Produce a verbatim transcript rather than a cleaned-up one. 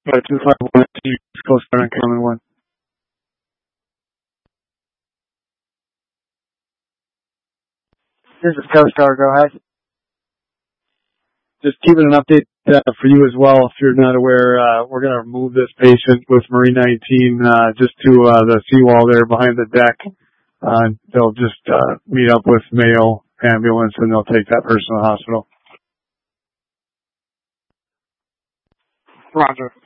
But two five one, Coast Guard on Common One. This is Coast Guard, go ahead. Just keeping an update uh, for you as well. If you're not aware, uh, we're going to move this patient with Marine nineteen uh, just to uh, the seawall there behind the deck. Uh, they'll just uh, meet up with Mayo ambulance and they'll take that person to the hospital. Roger.